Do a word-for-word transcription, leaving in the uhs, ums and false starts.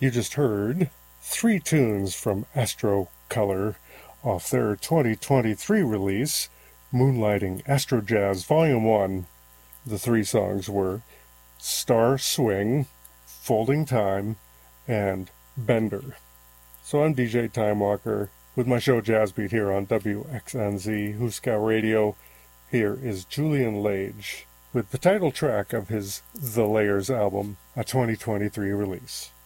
You just heard three tunes from Astro Color off their twenty twenty-three release, Moonlighting Astro Jazz Volume one. The three songs were Star Swing, Folding Time, and Bender. So I'm D J Time Walker with my show Jazz Beat here on W X N Z Huskow Radio. Here is Julian Lage with the title track of his The Layers album, a twenty twenty-three release.